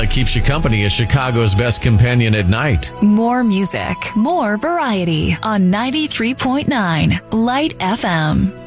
that keeps you company as Chicago's best companion at night. More music, more variety on 93.9 Light FM.